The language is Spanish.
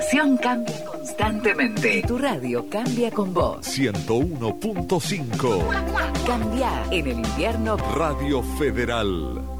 estación cambia constantemente. Tu radio cambia con vos. 101.5. Cambia en el invierno. Radio Federal.